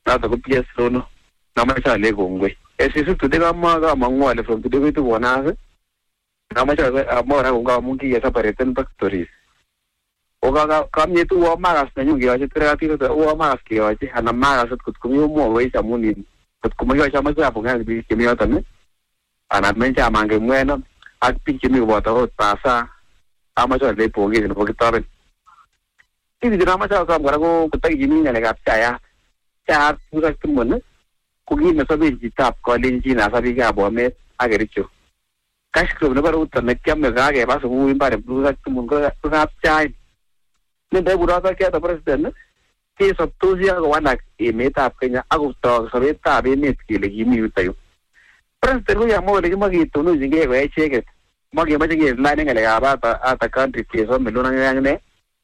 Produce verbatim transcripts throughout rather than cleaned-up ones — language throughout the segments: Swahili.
noto ko P S Rono namache ale kongoi esisi today kama kama ngwale from today to bonus namache amora kunga mungi ya separate factories oga kamye tu wa magas na nyungi ya kreative to wa magas ki ya ana magas kut kumyo mo we samuni kut kumyo chama sa bunga bi kimyo tan ana mencha mange mwena ak pinche mi bota hot pasa amacho le pogi no pokitaben ini drama cha kam garago kutai jini ne ga chaya cha pura tumon ko gi na sabi jitap ko len jina sabi ga bo me agericho kash ko ne baru tan kyam me ga ge ba su mu bare pura tumon ko ga chai ne de bura ta ke ta president ke sab to sia ko wana e meta kenya agu to sabe ta be net ki le gi mi utayo president ko ya mo le ma gi to no jinge ko e cheke ma ge ma jinge la ne ga ba ta ata country ke so me lo na ne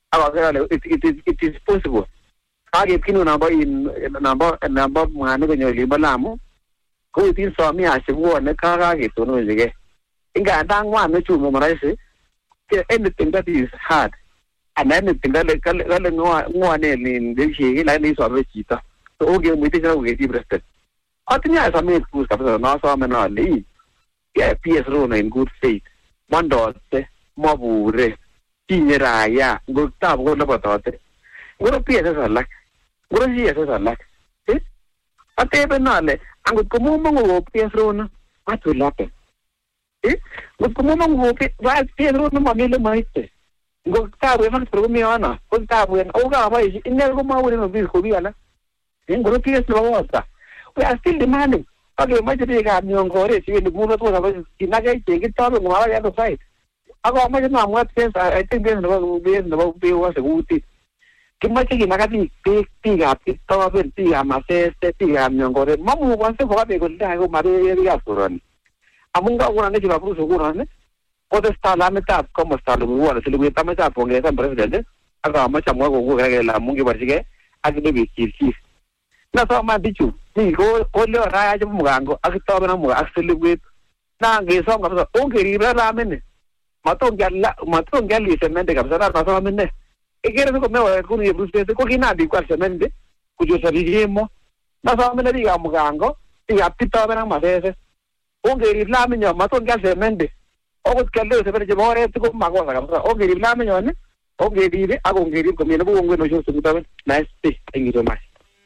it, it, it, it is possible. Kage kinu namba in namba namba mane ko nyoli malamu ko itin so mi ase wo ne kaga ke to no jige inga dang wa me chu mo maraise anything that is hard and anything that le le no no ne ni de chi la ni so be chita to oge mo ti ko ge ti prestet atini asa me ku ka no so me no li ya P S Rono in good faith mandote mabure Tinyeraya, go tab go labotote. Go P S alak. Go G S alak. Eh? Ate benale, ang go mo mo P S Rono, what will happen? Eh? Go mo mo P S Rono mamile maite. Go tab we man pro mi ana. Go tab we oga ba inel go ma we no bi ko bi ala. En go P S Rono ata. We are still demanding. Okay, ma jere ga nyon gore si we mo to ba kinaga ke to mo ala ya to fight. Ako ma jena mo sense I think this no be no be was a good kimache kinakati big big up to ben big ama se se big am ngore mamu wanse ko be ko dai ko mare ya furon amunga una ne jiba pruso una ne pode sta la metà come sta lo vuole se lo meta metà ponga sempre presidente aga ma chamo ko ko ga la mungi barjige ag de bi kirki na so ma bichu ni ko ko le ra ya mu gango ag to na mu asli wit na ge so ga o ke ri ra men matong galla matong galli semente kapsara paso menne e che era come alcuni di bruste ko kinadi qual semente cujo sarigemo na so menne diga mugango e appito bena masese o che rilame nyo matong gal semente o ko kalle se per jemore to ko mago kapsara o che rilame nyo ne o che dire ago ngiri ko mena bo ngwe no jo su taben nice thank you so much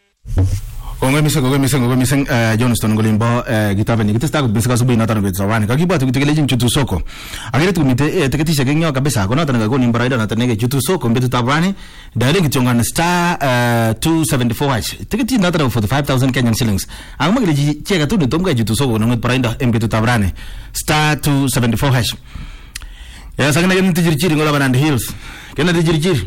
Kongwe miseng, kongwe miseng, kongwe miseng Johnston Golimbo gitabe ni kitasta kubisika subuhi na tano kwetzawani kakiba tukitekelejin chutu soko agere tumite teketisha kenyo kabisa kona tanaga koni mbaraida na tanege chutu soko mbetu tabani direct kichonga star two seventy-four hash tiketi na tanaga forty-five thousand Kenyan shillings ang magile cheka tu nitomga chutu soko nonget paraida mbetu tabani star two seventy-four hash ya sagana gani tijirchiri ngola banand hills kena tijirchiri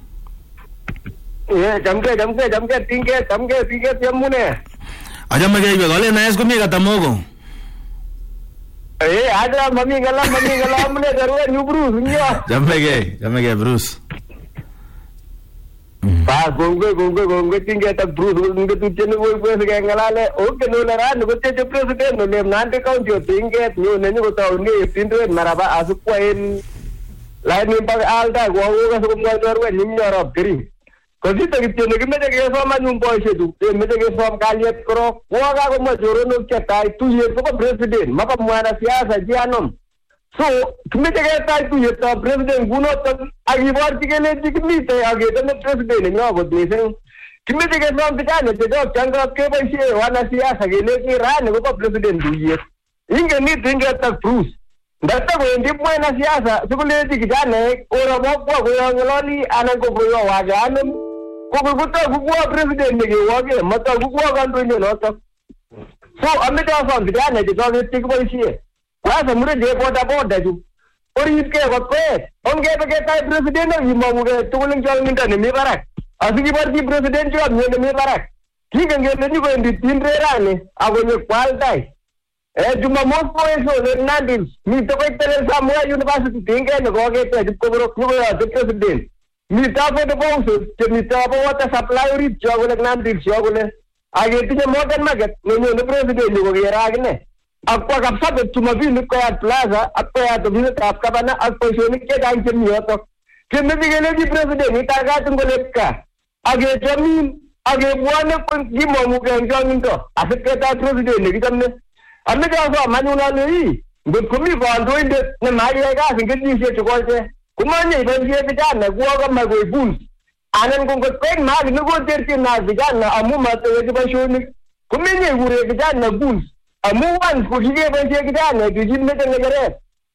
Yeah, jamke jamke jamke tingke jamke tingke tiamune. Aja mage ibe gole na esko mi katamogo. Eh, aja mami gala mami gala mune darwe new Bruce nyo. Jamke jamke Bruce. Pa gongo gongo gongo tingke ta Bruce nge tu chene wo wo se ngalale o ke no la ran ko te president no le nante kaun jo tingke no ne ko ta nge tindre maraba asu ko en la ni pa alda go go ko ko darwe nimyo rob kiri. Kasi tagityo na kimete kayo sa man yung boy siya do. Kimete kayo sa kalyat kro. Kuha ka kung majoro nung chatay. Two years ko ka president. Mapamuha siya sa diyanom. So, kimete kayo tayo two years sa president. Gunot ang agibar tikele tikimite. Agitan na president. Nga ako deseng. Kimete kayo sa tikane. Tito, changrap kayo ba siya. Wana siya sa gile kiran. Ko ka president two years. Inga nito inga tag Bruce. Data ko hindi po na siya. Siguro tikijane. Ora mo po. Kuya ngaloli. Anang ko po yung waganam. Kuku kuta kukuwa president nige wage mata kukuwa kanto nyo nota. So amita sa bidane di toge tikbo isiye. Wasa mure je boda boda ju. Ori itke wakwe. Onge peke tay president na imamuge tukuling jol minta ne mi barak. Asigi barki president jo ne mi barak. Kike ngene ni ko ndi tindre rane ago ne kwal dai. Eh juma mospo eso le nandil. Mi to ko tele Samuel University tinge ne goge te ko bro ko ya president. Mita po de bonso, que mita po wata supply rip jogo le nan rip jogo le. Age tinye modern market, nyo ne president ko gira agne. Akwa kapsa de tumavini ko at plaza, akwa ya to bine tap kabana akwa shoni ke dai ke miyo to. Ke me bigele di president ita ga tungo lekka. Age jamin akebwane kimong'uke eng chong'indo asiketoi president nekichomne. Ameche asom anyun ale ii ngot komi kandoindet nemakiyai kazi kenyisiek chukoche komanye iboisie vijana kuwa kama koibun anan ko ngot koek mali nekoterchin na vijana amu matewechi boisionik komenye ikure vijana guns amu once ko kikeboisie vijana kikimeche ng'echeret.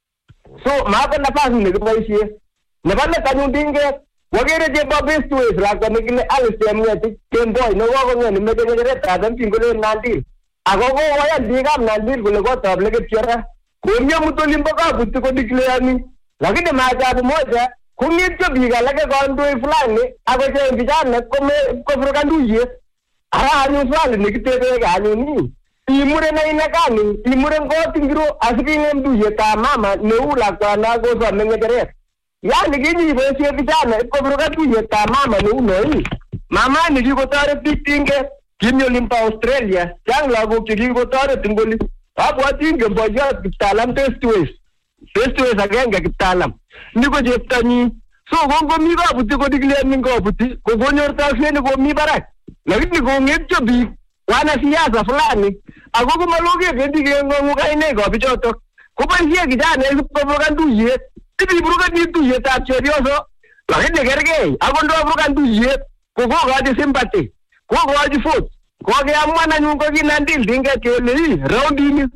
So mako nafasi nekiboisie nebo let anyun tinget wakere chebo best ways lakwa nekile Alice Chemng'etich kemboi nekokong'et nemeche ng'echeret asamchin kolen Nandil ako kokoyan biikab Nandil kole kotob leketiara komye mutolimbo kabuti kodikleani lakini maajabu moja kong'etyo biik alake kandoik fulani akocheng vijana kofurukan tuyet. Ara anyun swali nekitebeke anyun ii imuren aina gani imuren kot ingiro asiking'em tuyetab mama neu lakwana kosome ng'echeret. Yani kinyi iboisie vijana kofurukan tuyetab mama neu noi. Mama ni kikotoret biik tinget kimi olimpo Australia chang lagok chekikotoret ngoli. Abwati ingen boiyot Kiptalam Testways Testways agenge Kiptalam niko cheptonyi. So kongomi kabuti kodikleani kabuti kokonyor takseni komi barak lakini kong'etyo biik wana siasa fulani ako komaloke kendi keng'ong'u kaine kobichotok koboisie kijana kofurukan tuyet ibiburukan tuyetab chepyoso lakini kergei ako ndofurukan tuyet kokokochi sympathy kokokochi vote kokeamuan anyun kokinandil tinget kele ii raundini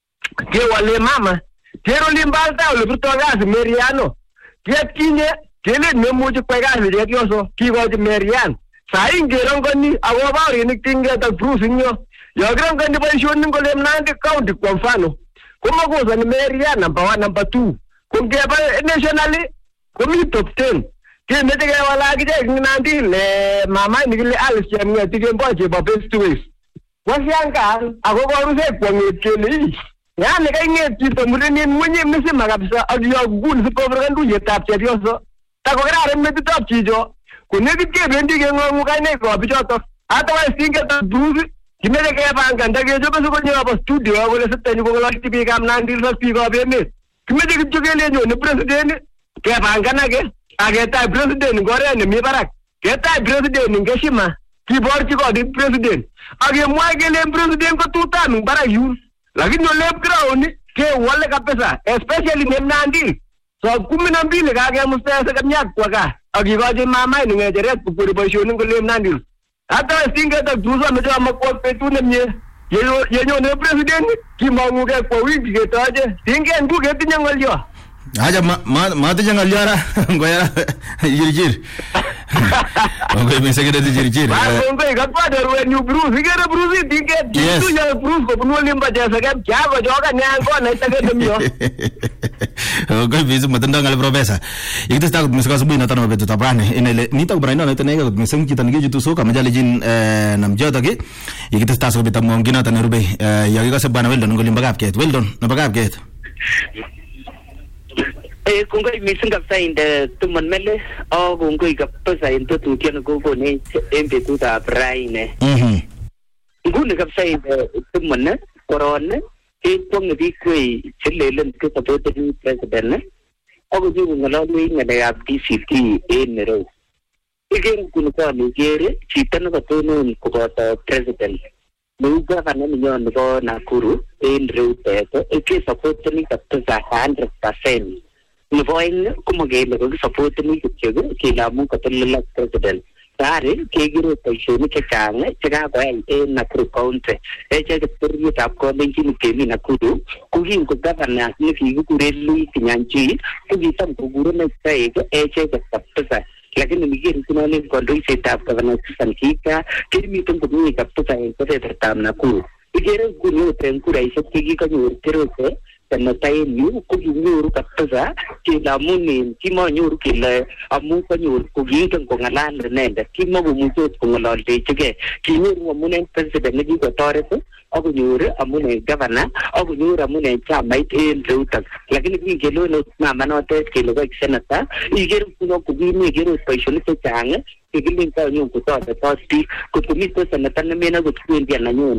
kewale mama kero limbalta ole birtoi kasi Meriano kiatkinye kelen memuchi kwai kasi chepyoso kikochi Merian sahi ngerongoni akobo baorinik tinget ak Bruce inyo yokirongoni boisionik kole Nandi County kwa mfano komakosani Merian number one number two kongeba nationally komi top ten kemeche kewala akichek Nandil mama nikile Alice Chemng'etich kemboi chebo best ways washangaan ako korusek kwong'et kele ii yani kaing'et chito murenin mwenye msima kabisa akiyokun sikofurukan tuyetab chepyoso tako kararan metitab chicho konekit kebendi keng'ong'u kaine kobichotok hata wais tingetab Bruce kimeche kepangan takechobe sikonyo abo studio kole siteni kong'ololchi biikab Nandil ak biikab emet kimeche kityo kele nyone president kepangan ake aketai president eng oret nemi barak ketai president eng heshima kiborchi kodit president akemwae kele president ko tutam eng barak yun lakini olep ground kewale kabisa especially nem Nandil so kumi na mbili kakemusta sekemnyak kwa kaa akikochi mama ini ng'echeret kokweri boisionik kolep Nandil hata singet ak Bruce ameche amakwo betut nemie yenyone president kimong'uke kwa wiki ketoche singen ku ketinye ng'olyo. Aja matinye ng'olyo ra ngoyara jirjir Ngoi miseke dati jirjir ngoi katwade ruwenyu Bruce ikere Bruce tinget tuyo Bruce kobunu olimpo chesekep kiakochokan nyango naitake nemyo. Ngoi bisu matindoi ng'al professor ikitestai kot mising asubuhi noto nebo betutab rani inele nitok baraindo neteneke kot mising chito nekichutu soka majalejin namchotok ikitestai sikobit amwong kit noto nerube yakikose bwana Weldon ngolimbo Kapket. Weldon nebo Kapket. Eh kongoi mising kabisa inde tumon mele o kongoi kabisa inde tutyo nekokonech en betutab raini. Nguni kabisa inde tumon koron kekwong'e biik kwei chelelen kisupporteni president ako kikong'ololwech ng'alekab D C T en Nairobi. Ikere nguni koni ikere chito nekatonon koboto president neu gavana nenyon nebo Nakuru en reutet kesupporteni kabisa hundred percent. Nebo oeng komakele kokisupporteni kityok kele amu katelel ak president. Tayari kekere boisionik chechang chekakoyai en Nakuru County. Echeket bororietab kalenjin kemi Nakuru ko kingo gavana nekikikuren Louis Kinyanjui ko kitam kokuren ichek echeket kabisa. Lakini nikere kinolen kandoisetab gavana Susan Kika kemiten komie kabisa en kebebertab Nakuru. Ikere nguni ot en kuraisiek chekikanyor Terese seneta en yu ko kinyoru kabisa kele amun kimanyoru kele amun kanyor ko kiingen kong'alal inendet kimakomuche ot kong'ololdechigei kinyoru amun en president nekikotoret akonyor amun en gavana akonyor amun en chamait en reutak lakini kingelewen ot mama notet kele koik seneta ikere kuno kokimi ikere ot boisionik chechang kikilin kanyon kotoretot biik kot komiten seneta nemena kot kwendi ananyone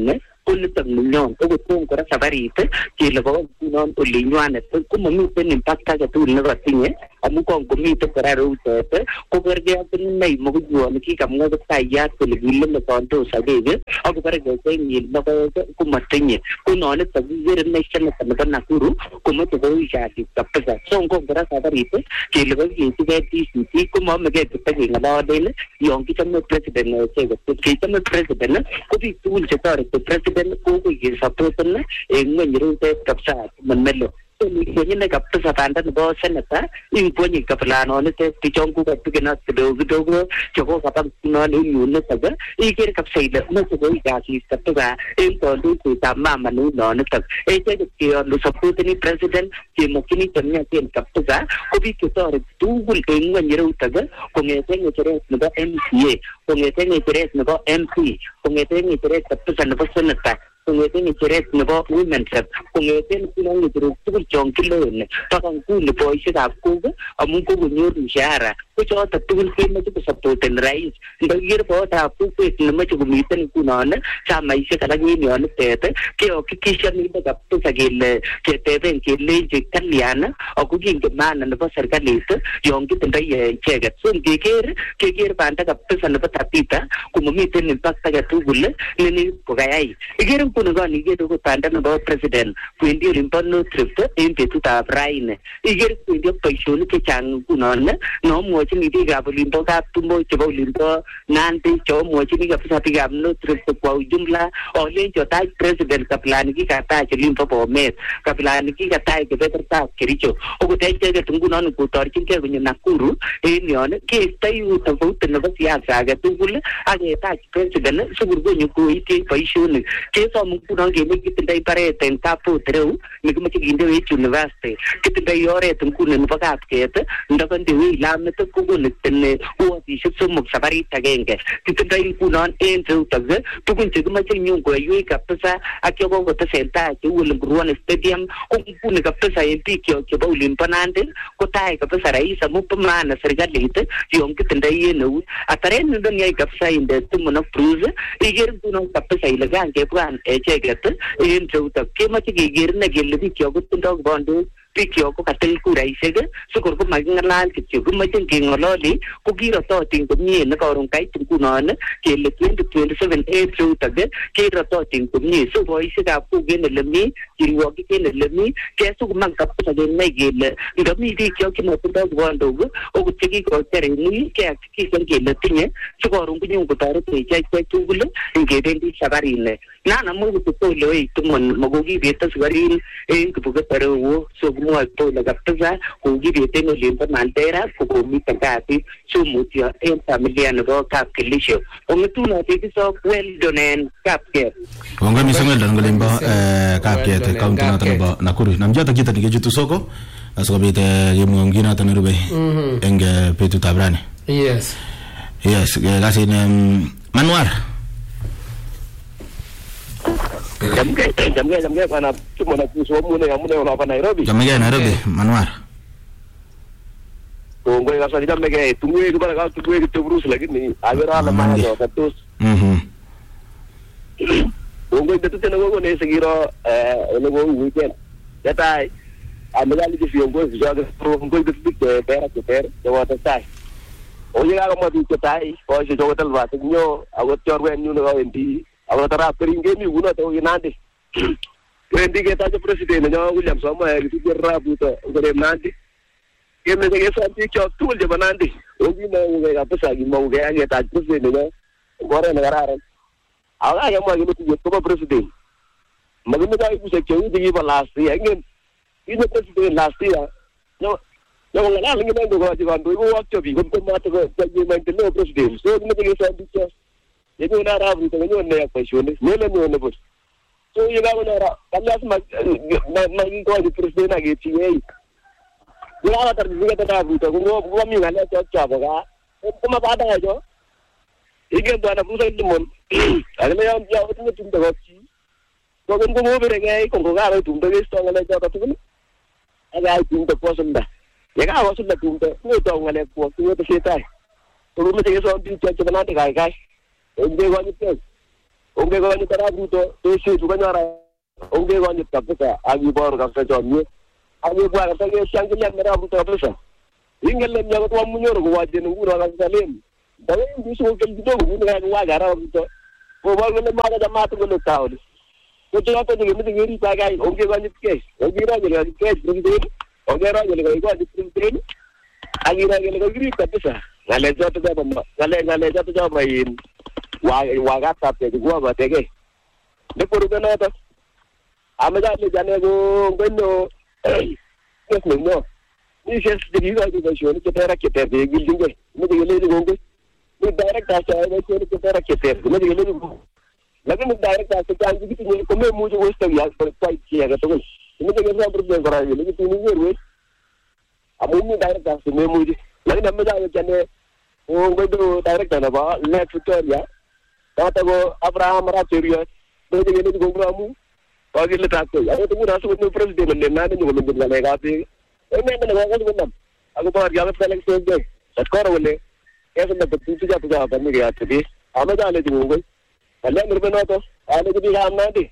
kunitok nenyon kokotom kora safarit kele bo ngunon olinywanet komamiten impact age tugul nekatinye amu kongomiten kora reutet kokergei ak inei mokujuoni kikamwa kiptayat kole kileme kondos agege akobare kesenyin nebo komatinye kononitok kikere inei seneta nebo Nakuru komoche koi kasit kabisa so ngong kora safarit kele kokechigei D C T komamegei kitakeng'ololen yon kichome president kichome president ko biik tugul chetoreti president kokoi kesapoten en ng'weny reutet kabisa mamelo kwenye kabisa banda nebo seneta ingwenye kaplanonet tichongu kapigena kidogo kidogo choko kapam nani yunetaga ikere kabisa ile mse ko ikasi kabisa en tondu ku mama nu nonetak e tege ke no support ni president ke mokini tamnya ten kabisa ko bi ke tore tugul en ngwenye reutaga ko ngete ngere nebo M C A ko ngete ngere nebo M P ko ngete ngere kabisa nebo seneta kungeten ngecheret nebo women rep kungeten kuno ngecheret tugul chon kiloen takan kuni boisiekab kuk amun kokonyor mshahara ko choto tugul kemoche kosapoten rais ndakikere boyotab kokwet nemoche komiten kunon chamaisiek alak en yonitet kehakikishan ile kabisa kele keteben kelechi kalyan ako kingen maana nebo serikalit yon kitindoi icheket so ngeker keker banda kabisa nebo Tabitha komamiten impact age tugul nini kokayai ikere kuna gani ikere ko banda nebo president kwendi olimpo no trip en betutab raini ikere kwendi boisionik chechang kunon nomwochin biikab olimpo kaptumo chebo olimpo Nandi chomwochin kabisa biikab no trip kwa ujumla olenjo taj president kaplani kikatach olimpo Bomet kaplani kikatach kebebertab Kericho okotech icheket ngunon kotorchingei konyo Nakuru en yon keistoi tofauti nebo siasa age tugul aketach president sikur konyo koitech boisionik kesom ngunon kele kitindoi baret en Kapot reu nekimoche kindewech university kitindoi oret ngunon nebo Kapket ndakandewech lamit kokonu tene wodisiek somok safarit agenge kitindoi ngunon en reutok tugun chekimoche nyon koyoiwech kabisa ak chekokotesentai cheu ole Nguruone stadium ko nguni kabisa en biik kyok chebo olimpo Nandi kotai kabisa rais amu bo maana serikalit yon kitindoi en eut ataren ndon yai kabisa inde tumon of Bruce iker ngunon kabisa ile kangebwan echeket en reutok kemoche keker ine kele biik kyok kotindoi kibondok biik kyok ko katil kuraisiek sikor ko making'alal kityo kimoche keng'ololi ko kirototin komie nekaron kait ngunon kele twenty twenty-seven en reutok kerototin komie so boisiekab kuk en ele mi kirwokik en ele mi kesukuman kabisa kenai kele ndomi biik kyok chemotindoi kibondok okot chekikocher en ui kehakikishan kele tinye sikoron konyon kotoretech ichek tugul ngebendi safarini nan amu kotole wei tumon makokibete sikarin en kibuket reu so kumwoe pole kabisa kokibete en olimpo Mandera kokomiten kasit so mutyo en familia nebo Kapkilisho ong'etunote kiso Weldon en Kapket kongoi mising Weldon kolimbo Kapket county noto nebo Nakuru namjoto kito nikechutu soko asikobit kemwong kit noto nerube eng betutab rani yes yes kasin Manuar Jamge jamge jamge bana tumona kusomune amune ona pa Nairobi. Jamge Nairobi Manuar. Ngoi kasa jamge tungwe kubara ka tungwe kitburus lakini agera na maana katus. Mhm. Ngoi betu tena ngo ne segiro eh ngo weekend. Data amegali ki viongozi joga ngoi betu ke pera ke pera jo ta sai. Oye ga mo di ke tai ko se jo tal va nyo agot chorwe nyu no endi awal tara peringe mi uno to Nandi wendi ke ta president nyo William Samoei ki gerra buto ngore Nandi ke me ke sa ti cho tul je Nandi o gi mo nge ga pesa gi mo nge age ta president nyo ngore na garara awa ya mo gi ti ko president mo gi ga ku se ke u di ba last year ngen ino president last year no no ngala ngi mo ngo ga ndo go wa cho bi ko ma to ko ji ma no president so ni ke sa ti cho yedo na rabu to nyo ne ya pasione mele no ne bus so ye ga na ra kallas ma ma ngi ko di president age ti ei ya la tar diga ta rabu to ngo ngo mi ngale to cha ba ga ko ma ba da jo ige do na buso limon ale me ya ya o tum to ci ko ngo ngo be re ko ngo ga tum to sto ngale to to ni aga tum to ko sunda ye ga wa sunda tum to ngo to ngale ko ko to setai to mo te so bi cha cha na te ga ga onde wani pe onge onge konyit arap Ruto betushechu konyora onge konyit kabisa akiboru kabisa chomyet akibwa kabisa keshangilia arap Ruto kabisa ingele mnyago twa munyoru kuwachen nguno kabisa leni ndawendi sokol kidogo nguni kakiwaga arap Ruto kobor kole makachamatu kole taoni kochoto chekemete kerib akai onge konyit kei ongiro kele kakikech president ongero kele kakikonyit president akiro kele kakirib kabisa ngalechoto chabo ngale ngalechoto chabo in wagatab chekwa batege neporube noto amejale jane go ngonyo yes no ni ses diga diga shoni ketera ketera gildinge me digele gongo ni direct asa ay shoni ketera ketera me digele gongo lakini direct asa jangi kitu ni kome mujo westa ya kwa kia gato me digele problem kora ni kitu ni werwe amu direct asa me mujo lakini amejale jane o ngodo direct na ba left Victoria tata go Abraham Racherio me digele gongo amu Pagile tato, aku tunggu nasu untuk presiden dan nanti juga belum bisa negasi. Ini mana orang itu benar. Aku bawa dia ke seleksi saja. Sekarang boleh. Ya sudah betul saja tu apa ni dia tadi. Ame dah ada juga. Kalau mereka tu, ada jadi ham nanti.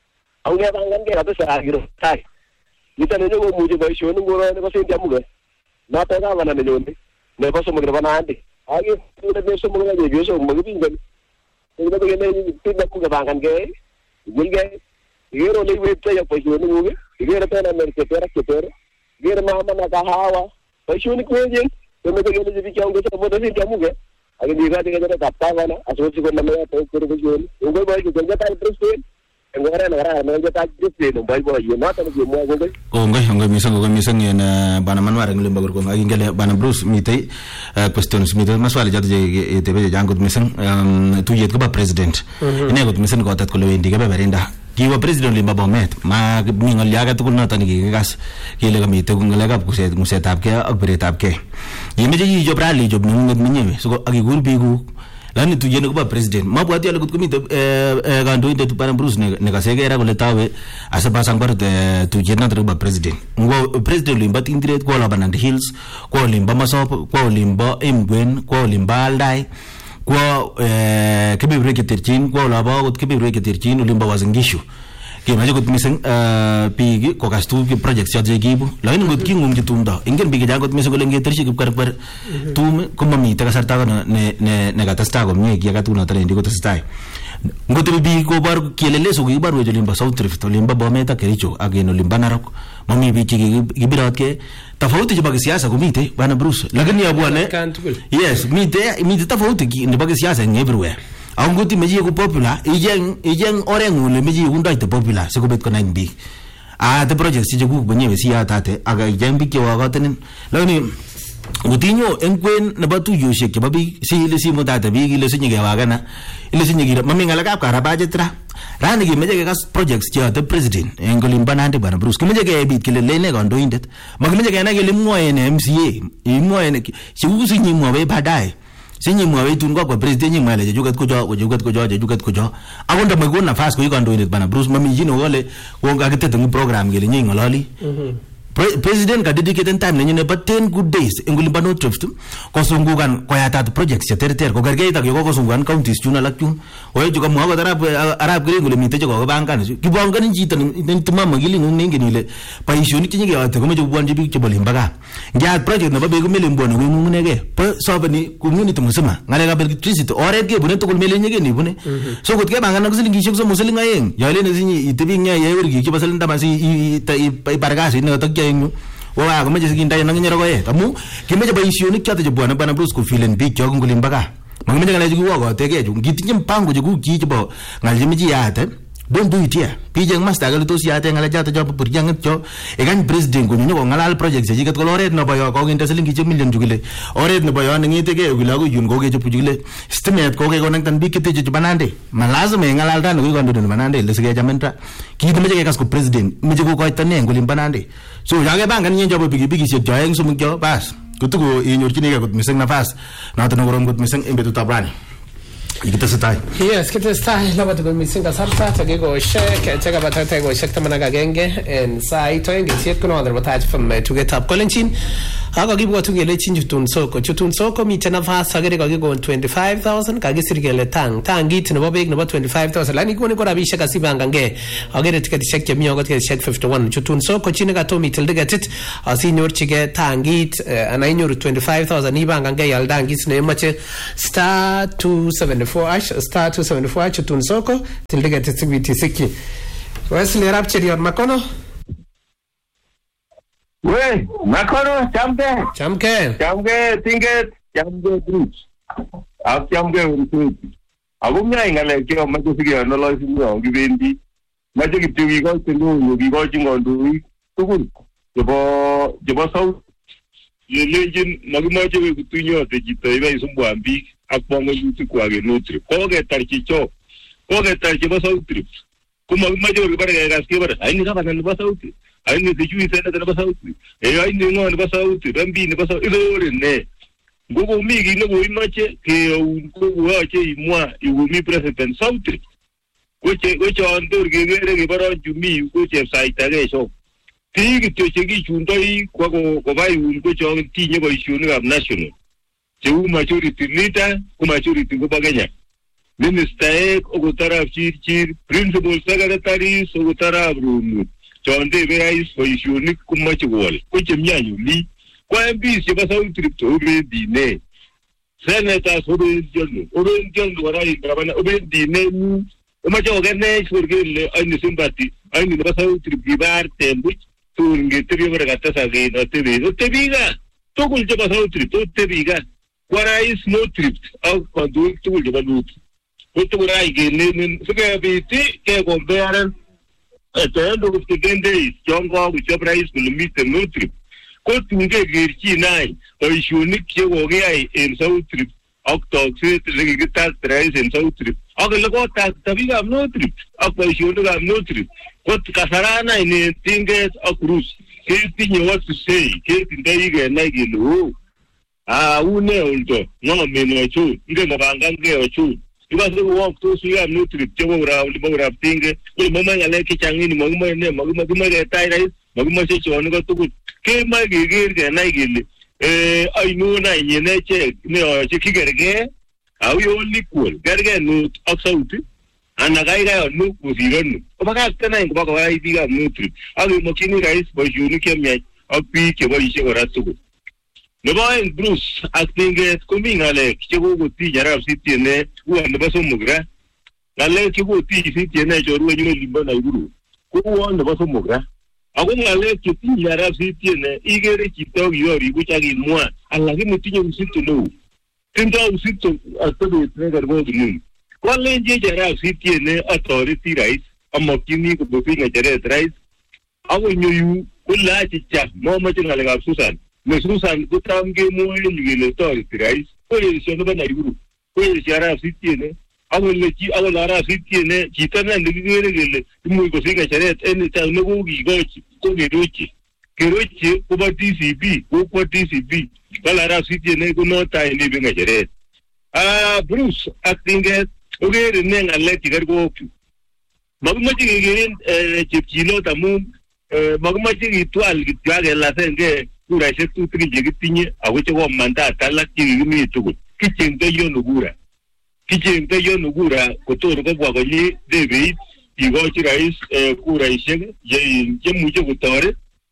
Aku ni tangan ke apa saya kira. Hai. Kita ni juga muji bayi shoni murah ni pasti dia muka. Nata kan mana ni joni. Ni pasti muka mana nanti. Agi kita ni semua muka jadi biasa muka tinggal. Kita begini tidak muka tangan ke. Jadi Gero le website ya pasioni nguge, gero tena merketera ketera, gero mama na kahawa, pasioni kwenye, kama kile jibi kiongo cha boda si jamuge, agi diga diga jara kapta wana, asosi ko namaya to kuru pasioni, ungo boy ko janga ta president, ngora na ngara na jata president, boy boy yo mata ni mo ngoge. Ongai ongai misang ongai misang yana bana manwar nglim bagur ko agi ngale bana Bruce mitay questions mitay maswali jata je tebe jangut misang tu yet ko ba president. Ine ko misang ko tat ko le indiga ba berinda. Kiwa president limba bomet ma mingal yaga tukul na tani gigas kile kami te kungala kap kuset kuset apke akbere tapke yeme ji job rally job nungut minyewe so agi gul bigu lani tu jeno ba president ma bwati ala kut kumite eh gando inde tu para Bruce ne ne kasege era kole tawe asa pasang bar tu jena ba president ngo president limba tindire ko la banand hills ko limba masop ko limba emgwen ko limba aldai kwa eh kebe breke terchin kwa laba ut kebe breke terchin ulimba wazingishu ke maje gut miseng eh pigi ko kastu ke project ya jegibu lain gut ki ngum jitumda ingen bigi jagot miseng golenge terchi ke kar par tum ko mami ta sarta ne ne ne gata sta go mi ki gatu na tare ndiko testai ngoto bi ko bar kelele so gi bar wo limba south rift limba bometa kericho ageno limba narok mami bi chigi gibirat ke tofauti je bagi siasa kumite bana Bruce lakini ya bwana yes mite mite tofauti ki ne bagi siasa in everywhere au ngoti meji ku popular ijeng ijeng orengu le meji unda ite popular se ko bet ko nine big ah the project si jogu benye sia tate aga ijeng bi ke wa gaten lakini ngutinyo enkwen na batu yoshe ke babi si le si modata bi le sinye ga wagana ile sinye gira mami ngala ka ka rabaje tra rani gi meje ga projects ya the president engolim banande bana Bruce kemeje ga bit kile lene ga ndo indet magmeje ga na ge limwo ene M C A imwo ene si ugu sinye mwo be badai sinye mwo be tun kwa president nyi male jugat ko jo jugat ko jo jugat ko jo agonda mago na fast ko ga ndo indet bana Bruce mami jino wole ko ga gete ngi program ge nyi ngolali president ka dedicated time ne ba ten good days enguli bano trips ko sungugan ko yata projects ya terter ko garge ta ko sungugan counties tuna lakun o yo ko mo ga arab arab gre ngule mite ko bankan ki bongan jita ni tuma magili ngun ngi ni le pa issue ni tingi ya ta ko mo jo bonji bi ke bolim baga ngia project na ba be ko mele mbono ngun ne ge pa so ba ni community musema ngale ga electricity ore ge bune to ko mele nyege ni bune so ko ke bangan ko silingi shek so muselinga yen ya le ne sinyi itebi nya ye wergi ki basalinda masi i pargasi ne to wa ko meje siginda nang nyero ko e tamu kimeje ba issue ni kyata je bwana bana Bruce ko filen big jo nguli mbaga mangi ngala jigu wa ko tege ju ngiti mpango jigu ki jibo ngal jimiji yate don't do it here pije master gal to siate ngala jata jo pur jang jo e gan president ko ni ko ngala project je jigat ko loret no bayo ko nginta selingi je million jugile oret no bayo ngi tege gula ko yun ko ge je pujule stimet ko ge ko nang tan bikete je banande malazme ngala tan ko ko ndo banande le sige jamenta ki meje ke kas ko president meje ko ko tan nguli banande so yage bangan nyen jobo bigi bigi se joyeng sum jo bas kutu ko inyor kini ga gut miseng nafas na tan ngorom gut miseng embe tu tabrani Ikitesetai. Yes, kitestai labda kwa misinga sarta tagego shek cheka batata go shek tamana gagenge en sai to enge siet kuno other batach from to get up kolenchin aga gibwa tugele chin jutun soko jutun soko mi tena fasa gere go go twenty-five thousand kage sirgele tang tangit nebo beg nebo twenty-five thousand lani ko ne ko rabisha kasibanga nge agere ticket shek chemi ogot ke shek fifty-one jutun soko chine ga to mi tilde gatit asinyor chige tangit anainyor twenty-five thousand ibanga nge yaldangis ne mache star two seventy-four ash star two seventy-four ash jutun soko tilde gatit sibiti siki Wesley rapture yor makono We, Makono, chamke. Chamke. Chamke, tinget, chamke Bruce. Ak chamke Bruce. Aku nyai ngale kyo macho sige no lo singo gibendi. Macho kitui ko tenu yugi ko jingo ndui. Tukun. Jebo jebo sau. Ye legend magumacho we kutunyo te jita iba isumbu ambi akpongo yuti kwa ge no trip. Ko ge tarchicho. Ko ge tarchicho sau trip. Kuma macho ri bare ga gaske bare. Ai ni ka banan ba sau trip. Ai ni deju isenda na ba sau trip. E ai ni ngo na ba sau trip. Ambi ni ba sau ilo ne. Gogo migi no go imache ke un ko wa che imwa iwumi president sau trip. Ko che ko che andur ge ge ge bara jumi ko che sai ta ge so. Ti ki to che gi chundoi ko ko ko vai un ko che ti nye ko isu ni national. Che u majority leader ko majority ko baganya. Minister ko ko taraf chir chir principal secretary so ko taraf runu. Chonde verais ko isu ni ko ma che wol. Ko che myanyu li ko M P se ba sau trip to be dine. Senator so be jono. O be jono wara i grabana o be dine mu. O ma che o gane surge le ai sympathy. Ai ni ba sau trip gibar tembu. Tu nge tri bara gata sa ge no te be. O te biga. To kul je ba sau trip to te biga. Wara is no trip. Au quando tu kul je ba lut. O to rai ge ne ne so ke be ti ke compare. At the end of the ten days, Jongo with your price will meet the no trip. Ko tunge girchi nai o ishunik che go ge in South trip oktok se le ta trais in South trip og le ko ta tabiga no trip ak ko ishunik am no trip ko kasarana in tinges akrus ke tinye what to say ke tindai ge na ge lu ah une ulto no me no chu nge ngabanga nge chu iba se walk to su am no trip che go ra li bo ra tinge ko mo ma ngale ke changini mo mo ne mo mo mo ge tai rais mo mo se chon go tu ke ma ge ge ge na ge le eh ai no na ye ne che ne o che ki ge ge au yo liquid ge ge no oxauti ana ga ga no ku si ron o ba ga ta na ko ba ko ai bi ga no trip au mo kini rais bo ju ni ke me o pi ke bo ise ora tu no ba en Bruce acting ko mi ngale ke go go ti jara si tiene u an ba so mugra ngale ke go ti si tiene jo ru ni limba na guru ko u an ba so mugra Ako ngale kiti yara siti ne igere kito yori kucha ki mwa alagi mutinyo usito no tinda usito atabe tnega rbo dun kwa lenje yara siti ne authority rights amokini ko bopinga jere rights awo nyoyu kula chicha mo ma ngale ga susan me susan kutamge mo ni authority rights ko yesho no bana yuru ko yara siti ne awo lechi awo lara siti ne kitana ndigere gele mu ko singa jere ene ta no go gi gochi ko gerochi gerochi ko ba T C B ko ko T C B kala ra siti ne ko no ta ni benga jere ah Bruce acting ogere ne ngale tigar go magma ji geren eh chipchilo tamu magma ji twal gitwage la senge kura se tu tri ji gitinye awoche go manda tala ki mi tugu kichende yo nugura kichende yo nugura ko to ko bwa ko ni debe igo chirais kura ishe je je muje gutore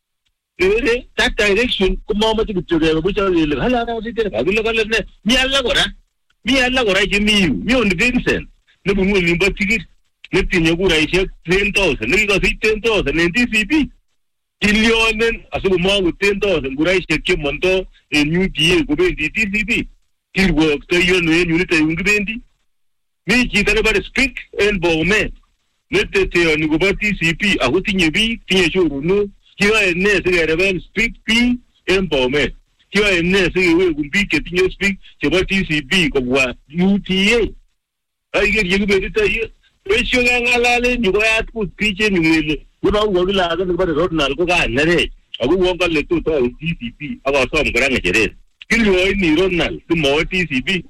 ere that direction kuma ma tu tu re bucha le hala na site agula kala ne mi alla gora mi alla gora je mi mi on Vincent ne bu mu limba tigir ne tinye kura ishe ten thousand ne go ten thousand ne T C B billion asu mo go ten thousand kura ishe ke monto en U P A go be T C B kir work to yo no en unit en bendi mi ji tane ba speak en bome nete te ni go ba T C P a go tinye bi tinye shuru no kiwa ene se reben speak P en bome kiwa ene se we go bi ke tinye speak ke ba T C B ko wa U T A ai ge ye be ta ye we sho ga ngala le ni go ya ku piche ni le go ba go la ga ba rot nal ko ga nare a go won ga le to to T C P a ba so mo ga ngere kilo ni ronal tu mo T C B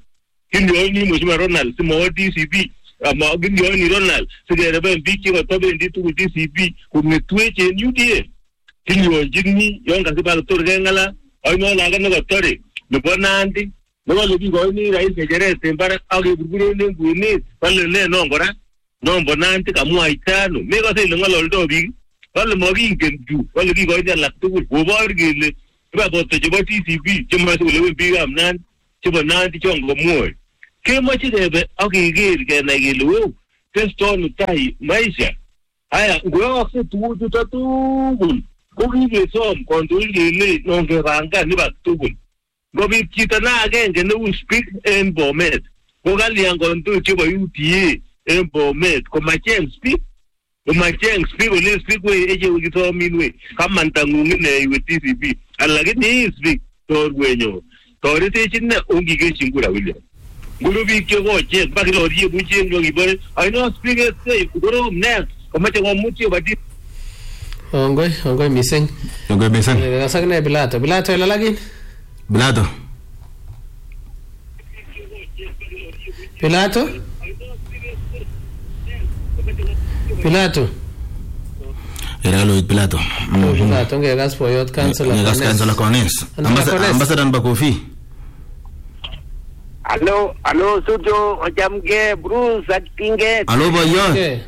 Kinyoini Mheshimiwa Ronald simo D C P ama kinyoini Ronald sigereben biik chekotobendi tugul D C P kongetwech en U D A kinyoini yon kasibal tor keng'ala ainon age nekotore nebo Nandi nebo lekikoini rais ng'echeret en barak ak keburburen en kwenet kole ne non kora nombo Nandi kamwaita ano mekose ile ng'ololdo biik kole mokingen chu kole kikoini alak tugul kobor kele ibaboto chebo D C P chemoche kolewen biikab Nandi chebo Nandi chon komwoe kemoche kebe ak keker kenai kele weu testono tai maisha haya ngoyokse tuguchuto tugul ko kikesom kondoik kele nongepangan iba tugul ngobit chito na agenge neu speak en Bomet ko kalyan kondoik chebo U D A en Bomet komacheng speak komacheng speak ole speak we eche kisominwe kamanta ng'ung'ine iwe D C P alakini speak torwenyo toretech ine ongikeshin kura William nguru biik chekoche bakilorie buchen yokibore I know speak is safe korom next komache komuch chebo D C P Ongoi, ongoi mising. Ongoi mising. Kasak ne Bilato. Bilato ilalagin? Bilato. Bilato? Bilato. Era lo Bilato. Bilato ngekas poyot kansela. Ngekas kansela Kones. Ambasadan Bakofi. Hello, hello Sujo, ojamge Bruce Atkinge. Hello boyot.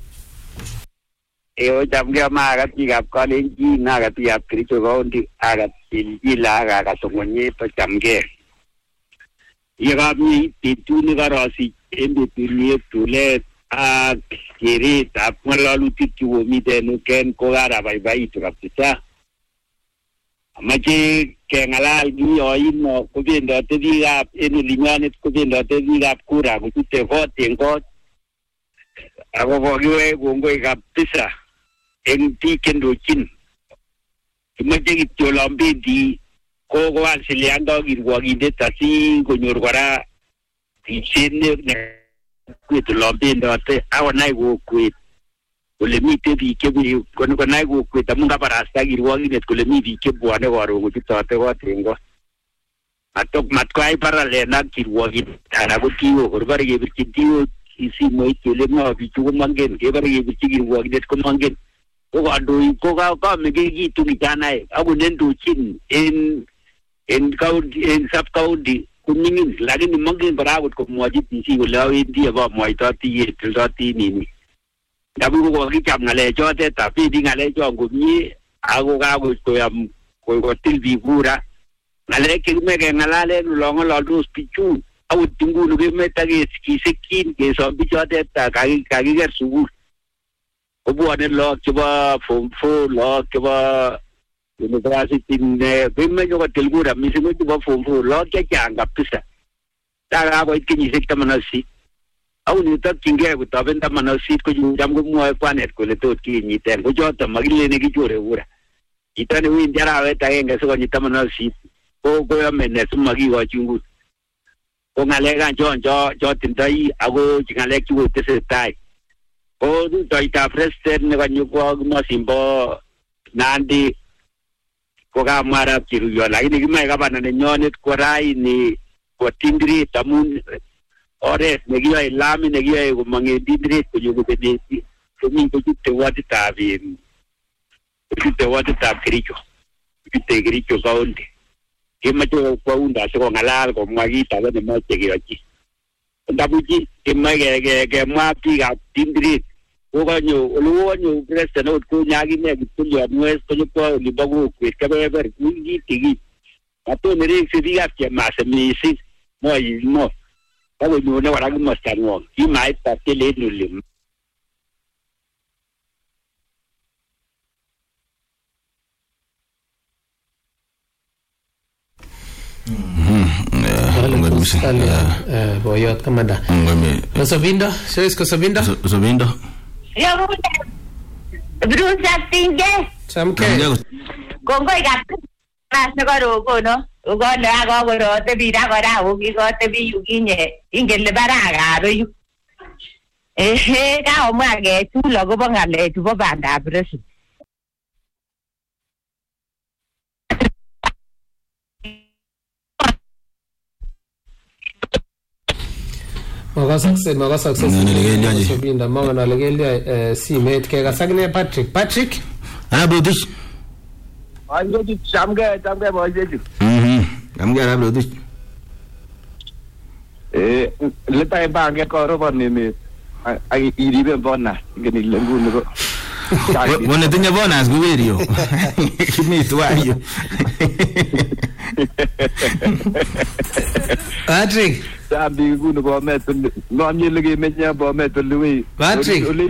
Eo jamge magat bikab Kalenjin nagat bikab Kericho County agat Ilila agat Songonye to jamge. Yekami pituni karosi en betuliet tulet ak keret ab ng'alalutik chekomiten ken ko karabaibaitu kabisa. Amache keng'alal kiyoino kobendote biikab en olinyonet kobendote biikab kura kochute kot en kot ako kokiwech kongoi kabisa en biik chendochin. Kimoche kityo olon bendi ko kowasiliando kirwokindet asikonyor kora ripset nekwet olon bendote akonai kokwet kole miten biik chebune konai kokwet amun kabarasta kirwokindet kole mi biik chebwone koron kochutote kot en kot. Matkoai paralen ak kirwokindet anan ko T O korbore kebirchin T O simoit kele ng'o bichu komongen kebore kebirchi kirwokindet komongen ko kandoik ko kamekekitu kijanaek ako nendochin en en county en sub county koming'in lakini mongen kora akot komwochi D C kole awendi abamwaitoti yetiltoti nini ndabu kokicham ng'alechotet abendi ng'alechon komie ako kakoyam kotil biik kura ng'alek chekimoe keng'alalen olon ng'ololdos bichu akot inguni kemoe kisikyin kesom bichotet kakiker sukul kobwone look chebo form four look chebo university kemoe kotil kura mising ko chebo form four look chechang kabisa takakoit kenyisiek taman ak sisit ako netokyingei kotoben taman ak sisit ko cham komwoe kwanet kole tot kinyiten ko choton makilene kichore kura chito newendi arawet agenge sikonyit taman ak sisit ko koyome ne simakikochi nguni ko ng'alek anchon chotindoi ako ng'alek chekotesetai ko rutoitab president nekanyo kwa komosin bo Nandi ko kamwa arap Cheruiyot lakini kimoe gavana nenyonet kwa raini kwa Tinderet amun oret nekiyoe lami nekiyoe komong en Tinderet konyo kobeneti komi kochute waditab kochute waditab Kericho kochute Kericho County kemoche kwa unda sikong'alal komwa kit age nemoche keyochi ndabuchi kemoe kemwa biikab Tinderet ko kanyo olokonyo president ot konyo akine kiptuliot west konyokwo olimbo kokwet kebeber kitigin matonerekse biikab Chemase mising moimo akonyone kora komosta ng'wong kimait patel en oli boyot kamanda Kosovindo sois Kosovindo Kosovindo Yo Bruce Atkinge Samke Kongoi kapsa karo kono ukole akokorote bira kora ukikote biyu kinye ingele baraka yu ehe kaomwa kechul akobo ng'alechu bo bandab president Makasakse makasakse Ngelelyaji. Sobinda mama na legelya simet ke kasakne Patrick Patrick Ana Bluetooth. Angoji chamga chamga bojeju. Mhm. Kamga ana Bluetooth. Eh leta bange ko roba neme. Ai iribe bona ngeni lengu ngo. Wona tinya bonus guwerio. Kimi twayo. Patrick Sabi guno bo meto no amye lege menya bo meto lui. Patrick